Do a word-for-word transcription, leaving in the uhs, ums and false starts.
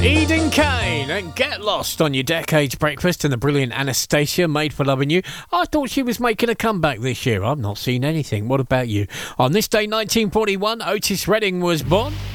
Eden Kane and Get Lost on your Decades Breakfast, and the brilliant Anastacia, Made for Loving You. I thought she was making a comeback this year. I've not seen anything. What about you? On this day, nineteen forty-one, Otis Redding was born.